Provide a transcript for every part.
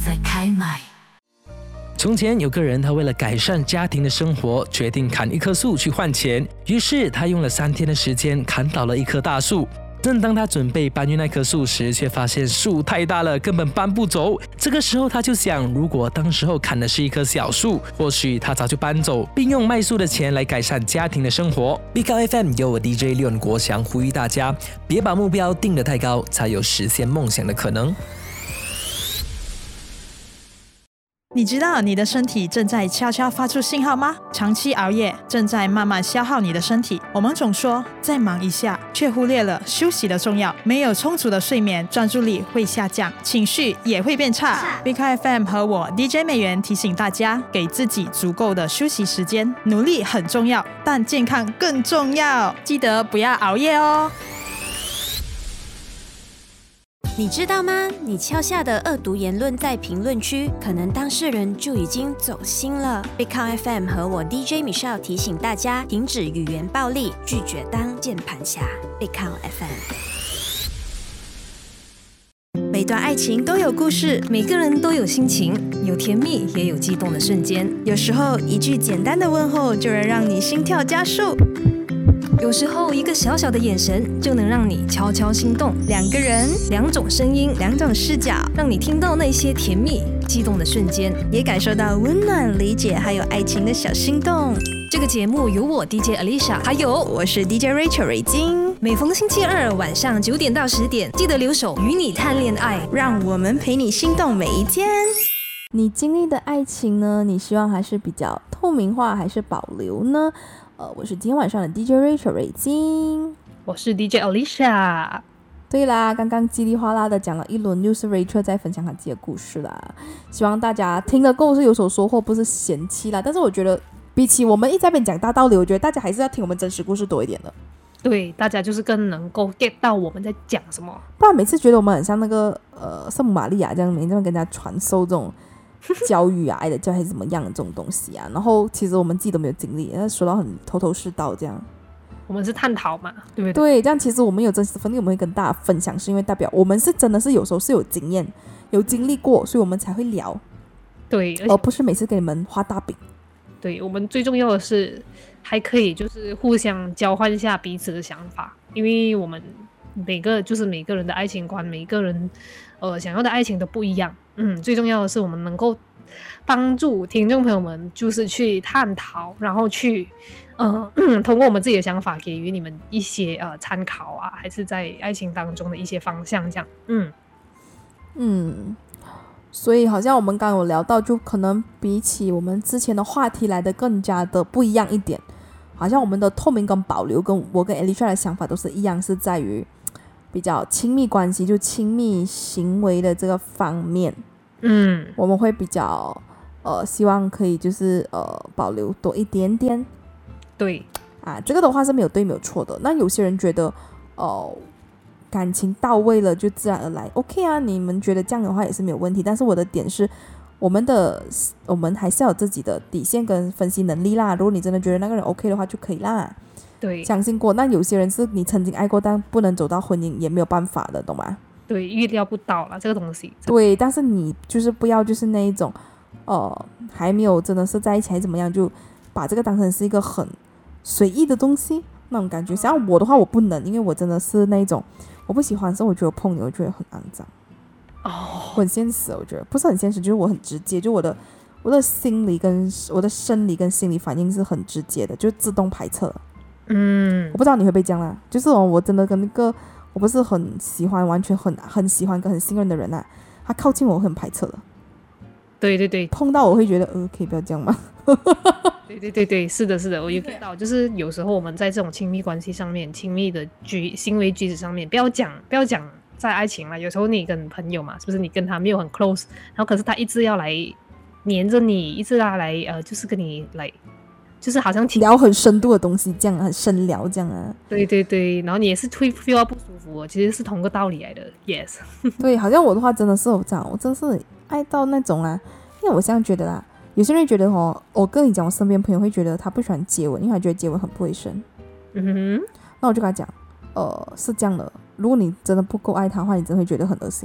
在开麦。 从前有个人，他为了改善家庭的生活，决定砍一棵树去换钱。于是他用了3天的时间砍倒了一棵大树。正当他准备搬运那棵树时，却发现树太大了，根本搬不走。这个时候他就想，如果当时候砍的是一棵小树，或许他早就搬走，并用卖树的钱来改善家庭的生活。BKO FM 由我 DJ 廖国祥呼吁大家，别把目标定得太高，才有实现梦想的可能。 你知道你的身体正在悄悄发出信号吗？长期熬夜正在慢慢消耗你的身体。我们总说再忙一下，却忽略了休息的重要。没有充足的睡眠，专注力会下降，情绪也会变差。BKO FM 和我 DJ 美元提醒大家，给自己足够的休息时间。努力很重要，但健康更重要。记得不要熬夜哦。 你知道吗？你敲下的恶毒言论在评论区，可能当事人就已经走心了。BKO FM 和我 DJ Michelle 提醒大家，停止语言暴力，拒绝当键盘侠。BKO FM。 每段爱情都有故事， 每个人都有心情，有甜蜜也有激动的瞬间。 有时候一句简单的问候就能让你心跳加速， 有时候一个小小的眼神就能让你悄悄心动。 2个人 ，2种声音 ，2种视角， 让你听到那些甜蜜激动的瞬间， 也感受到温暖理解还有爱情的小心动。 这个节目由我 DJ Alicia 还有我是 DJ Rachel 瑞金， 每逢星期二晚上9点到10点，记得留守与你谈恋爱， 让我们陪你心动每一天。你经历的爱情呢，你希望还是比较透明化还是保留呢？我是今天晚上的 DJ Rachel 瑞金， 我是 DJ Alicia。 对啦，刚刚叽里哗啦的讲了一轮，又是 Rachel 在分享她自己的故事啦。希望大家听了够是有所收获，不是嫌弃啦。但是我觉得，比起我们一直在那边讲大道理，我觉得大家还是要听我们真实故事多一点的。 对，大家就是更能够 get 到我们在讲什么。 不然每次觉得我们很像那个圣母玛利亚这样，每天跟人家传授这种教育啊、爱的教育怎么样的这种东西啊，然后其实我们自己都没有经历，说到很头头是道这样。 我们是探讨嘛，对不对？ 对，这样其实我们有真实的分析，我们会跟大家分享，是因为代表我们是真的是有时候是有经验、有经历过，所以我们才会聊。 对， 而不是每次给你们画大饼。 对，我们最重要的是还可以就是互相交换一下彼此的想法，因为我们每个人的爱情观，每个人想要的爱情都不一样。最重要的是我们能够帮助听众朋友们就是去探讨，然后去通过我们自己的想法给予你们一些参考啊，还是在爱情当中的一些方向这样。 所以好像我们刚刚有聊到，就可能比起我们之前的话题来的更加的不一样一点。好像我们的透明跟保留跟我跟 Alicia 的想法都是一样，是在于比较亲密关系，就亲密行为的这个方面。我们会比较希望可以就是保留多一点点。 对啊，这个的话是没有对没有错的。那有些人觉得感情到位了就自然而然 OK 啊，你们觉得这样的话也是没有问题。但是我的点是我们还是要有自己的底线跟分析能力啦。如果你真的觉得那个人 OK 的话就可以啦。 对， 相信过。那有些人是你曾经爱过但不能走到婚姻也没有办法的，懂吗？ 对，预料不到啦这个东西。 对，但是你就是不要就是那一种还没有真的是在一起还怎么样，就把这个当成是一个很随意的东西那种感觉。像我的话我不能，因为我真的是那一种我不喜欢的时候，我觉得碰你我觉得很肮脏。我很现实，我觉得不是很现实，就是我很直接，就我的心理跟我的生理跟心理反应是很直接的，就自动排斥了。我不知道你会不会这样啦，就是我真的跟那个我不是很喜欢，完全很喜欢跟很信任的人啊，他靠近我很排斥的。 对对对， 碰到我会觉得可以不要这样吗？ 对，是的，我有看到，就是有时候我们在这种亲密关系上面，亲密的行为举止上面，不要讲在爱情啦，有时候你跟朋友嘛，是不是你跟他没有很 close， 然后可是他一直要来黏着你，一直要来就是跟你来，就是好像聊很深度的东西这样，很深聊这样啊。 对，然后你也是会 feel 到不舒服，其实是同个道理来的。Yes 对，好像我的话真的是我这样，我真是爱到那种啊，因为我这样觉得啦。有些人觉得我跟你讲，我身边朋友会觉得他不喜欢接吻，因为他觉得接吻很不卫生。那我就跟他讲是这样的，如果你真的不够爱他的话，你真的会觉得很恶心。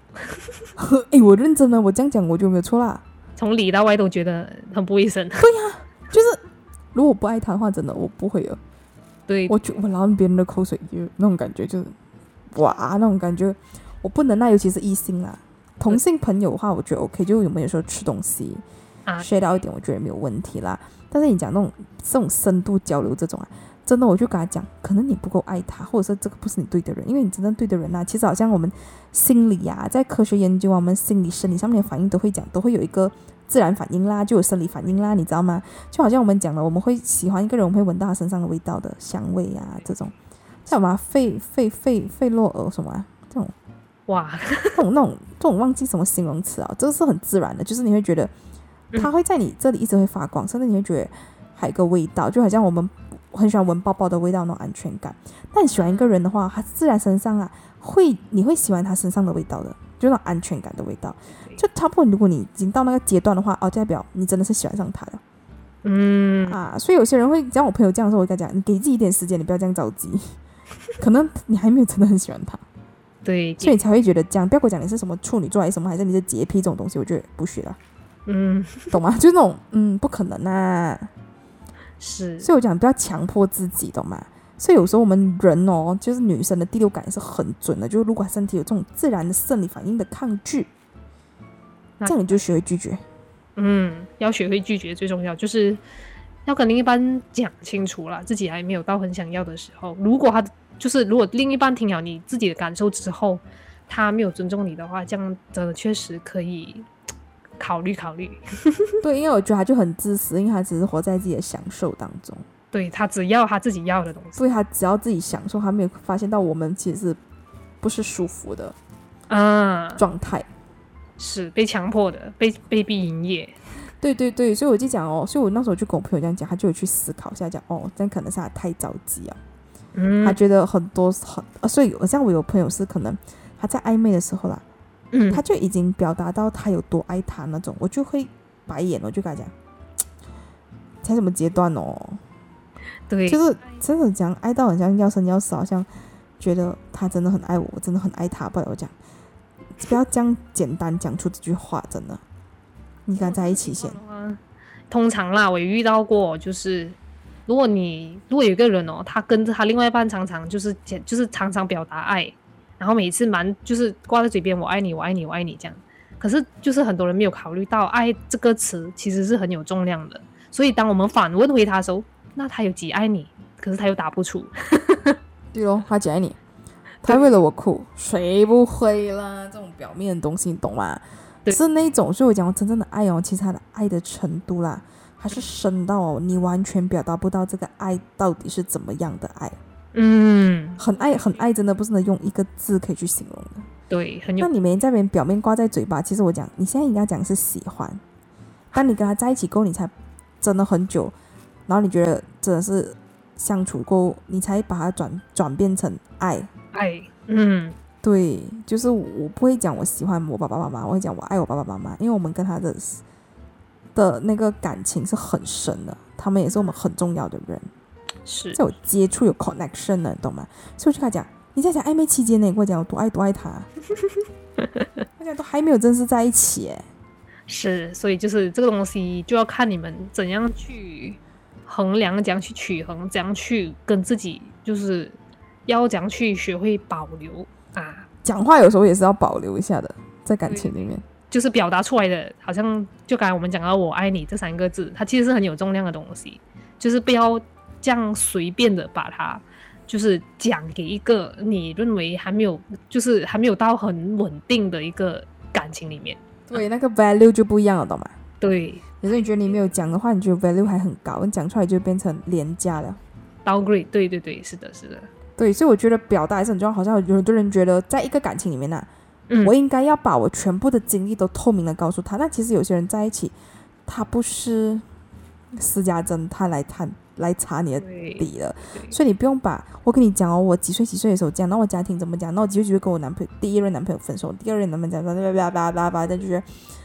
我认真的，我这样讲我就没有错啦。 从里到外都觉得很不卫生。 就是如果我不爱他的话，真的我不会了。 对， 我捞别人的口水那种感觉就是哇，那种感觉我不能耐，尤其是异性啦。同性朋友的话我觉得 OK， 就有没有说吃东西share 到一点我觉得没有问题啦。但是你讲这种深度交流这种真的我就跟他讲，可能你不够爱他，或者是这个不是你对的人。因为你真正对的人其实好像我们心理在科学研究我们心理生理上面的反应都会讲，都会有一个自然反应啦，就有生理反应啦，你知道吗？就好像我们讲了，我们会喜欢一个人，我们会闻到他身上的味道的香味这种叫什么费洛尔什么这种哇， 这种忘记什么形容词这个是很自然的，就是你会觉得它会在你这里一直会发光，甚至你会觉得还有一个味道，就好像我们很喜欢闻包包的味道那种安全感。但你喜欢一个人的话，他自然身上你会喜欢他身上的味道的，就那种安全感的味道。就差不多，如果你已经到那个阶段的话代表你真的是喜欢上他了。所以有些人会讲我朋友这样的时候，我跟他讲，你给自己一点时间，你不要这样着急，可能你还没有真的很喜欢他。 对， 所以你才会觉得这样。不要跟我讲你是什么处女座还是什么，还是你是洁癖这种东西，我觉得不需要。懂吗？就那种不可能是。 所以我讲不要强迫自己，懂吗？所以有时候我们人就是女生的第六感也是很准的，就如果身体有这种自然的生理反应的抗拒，这样你就学会拒绝。 要学会拒绝最重要，就是要跟另一半讲清楚啦，自己还没有到很想要的时候。如果另一半听了你自己的感受之后，他没有尊重你的话，这样真的确实可以考虑。 对，因为我觉得他就很自私，因为他只是活在自己的享受当中。 对，他只要他自己要的东西， 所以他只要自己享受，他没有发现到我们其实不是舒服的状态， 是被强迫的，被逼营业。 对，所以我就讲所以我那时候就跟我朋友这样讲，他就有去思考一下，讲这样可能是他太着急他觉得很多所以像我有朋友是可能他在暧昧的时候啦，他就已经表达到他有多爱他那种，我就会白眼，我就跟他讲，才什么阶段对， 就是真的讲爱到很像要生要死，好像觉得他真的很爱我，我真的很爱他。不然我讲不要这样简单讲出这句话，真的你跟他在一起先。 通常啦，我也遇到过，就是如果有一个人他跟着他另外一半常常就是常常表达爱，然后每次就是挂在嘴边，我爱你我爱你我爱你这样，可是就是很多人没有考虑到爱这个词其实是很有重量的，所以当我们反问回他的时候，那他有几爱你，可是他又答不出。 对咯，他几爱你，他为了我哭，谁不会啦？这种表面的东西你懂吗？是那种，所以我讲真正的爱其实他的爱的程度啦，还是深到你完全表达不到这个爱到底是怎么样的爱。很爱很爱，真的不是能用一个字可以去形容的。 对，很有。 那你没在别人表面挂在嘴巴，其实我讲你现在应该讲是喜欢，当你跟他在一起过后，你才真的很久，然后你觉得真的是相处过，你才把它转变成爱。对，就是我不会讲我喜欢我爸爸妈妈，我会讲我爱我爸爸妈妈，因为我们跟他的那个感情是很深的，他们也是我们很重要的人， 是有接触有 connection 的，你懂吗？所以我就跟他讲，你在讲暧昧期间呢，跟我讲我多爱他，大家都还没有正式在一起耶。 是，所以就是这个东西就要看你们怎样去衡量，怎样去取衡，怎样去跟自己，就是要怎样去学会保留讲话有时候也是要保留一下的，在感情里面， 就是表达出来的，好像就刚才我们讲到我爱你这3个字，它其实是很有重量的东西，就是不要这样随便的把它就是讲给一个你认为还没有到很稳定的一个感情里面。 对，那个 value 就不一样了，懂吗？ 对， 有时候你觉得你没有讲的话，你觉得 value 还很高，你讲出来就变成廉价了 downgrade。对，是的。 对，所以我觉得表达还是很重要。好像有很多人觉得在一个感情里面我应该要把我全部的经历都透明的告诉他，但其实有些人在一起他不是私家侦探来查你的底了，所以你不用把我跟你讲我几岁的时候讲，那我家庭怎么讲，那我几岁跟我第一任男朋友分手，第二任男朋友讲但就觉得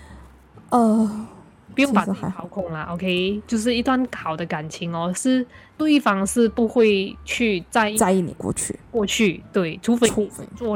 不用把自己掏空啦 OK， 就是一段好的感情是对方是不会去在意你过去， 对，除非做了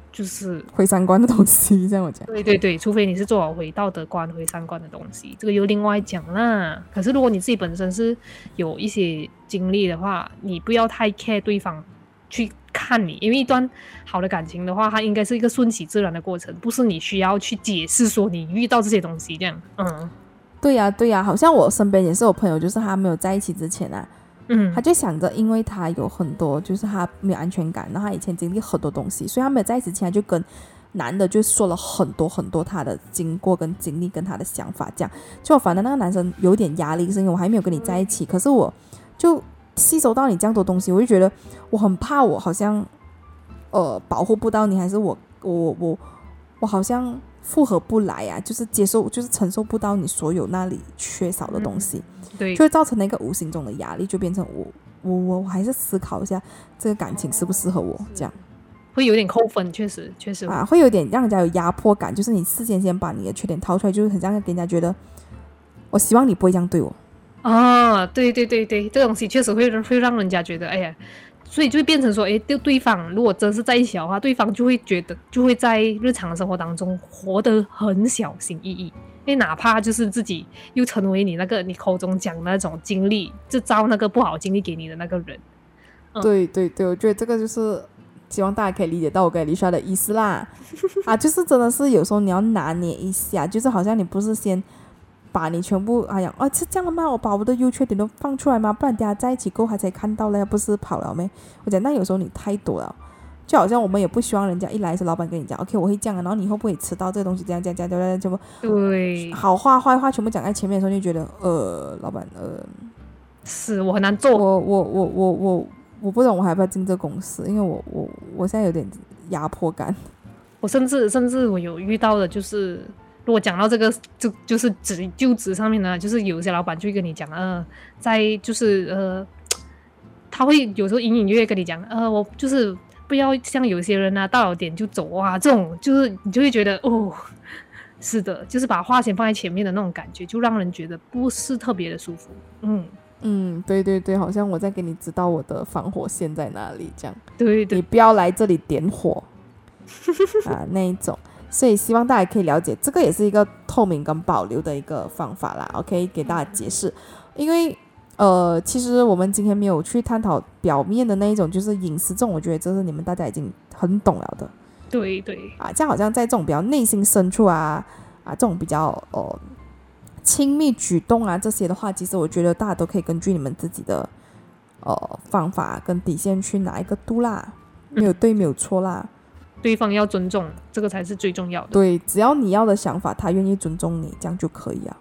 就是毁三观的东西，这样我讲。 对对对，除非你是做好回道德观、回三观的东西，这个又另外讲啦。可是如果你自己本身是有一些经历的话，你不要太 care 对方去看你，因为一段好的感情的话，它应该是一个顺其自然的过程，不是你需要去解释说你遇到这些东西这样。 对呀对呀，好像我身边也是有朋友，就是他没有在一起之前啊，他就想着，因为他有很多，就是他没有安全感，然后他以前经历很多东西，所以他没有在一起之前就跟男的就说了很多很多他的经过跟经历跟他的想法，这样就反正那个男生有点压力，是因为我还没有跟你在一起，可是我就吸收到你这样多东西，我就觉得我很怕我好像保护不到你，还是我好像复合不来啊，就是接受就是承受不到你所有那里缺少的东西， 对， 就会造成那个无形中的压力，就变成我还是思考一下这个感情适不适合我，这样会有点扣分，确实啊，会有点让人家有压迫感，就是你事先把你的缺点掏出来，就是很像给人家觉得我希望你不会这样对我啊，对对对对，这个东西确实会让人家觉得，哎呀，所以就会变成说，哎，对方如果真是在一起的话，对方就会觉得，就会在日常生活当中活得很小心翼翼，因为哪怕就是自己又成为你那个你口中讲的那种经历，制造那个不好经历给你的那个人。 对对对，我觉得这个就是希望大家可以理解到我跟丽莎的意思啦。啊，就是真的是有时候你要拿捏一下，就是好像你不是先把你全部是这样的吗？我把我的优缺点都放出来吗？不然等下在一起过后才看到了，不是跑了没？我讲那有时候你太多了，就好像我们也不希望人家一来是老板跟你讲 OK 我会这样，然后你会不会迟到这个东西这样全部对， 好话坏话全部讲在前面的时候，就觉得老板是我很难做， 我不懂我还要不要进这公司，因为我现在有点压迫感。 我甚至我有遇到的就是如果讲到这个就是就职上面呢，就是有些老板就会跟你讲在就是他会有时候隐隐约约跟你讲我就是不要像有些人啊到了点就走啊，这种就是你就会觉得是的，就是把话先放在前面的那种感觉，就让人觉得不是特别的舒服。 对对对，好像我在给你知道我的防火线在哪里这样， 对对， 你不要来这里点火那一种。所以希望大家可以了解，这个也是一个透明跟保留的一个方法啦 OK 给大家解释。因为其实我们今天没有去探讨表面的那一种就是隐私，这种我觉得这是你们大家已经很懂了的。 对对这样好像在这种比较内心深处这种比较亲密举动这些的话，其实我觉得大家都可以根据你们自己的方法跟底线去拿一个度啦，没有对没有错啦， 对方要尊重，这个才是最重要的。 对，只要你要的想法他愿意尊重你，这样就可以了。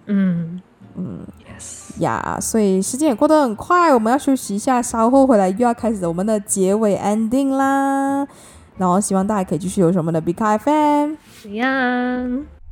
Yes 呀，所以时间也过得很快，我们要休息一下，稍后回来又要开始我们的结尾 ending 啦。然后希望大家可以继续有我们的 Big FM 怎样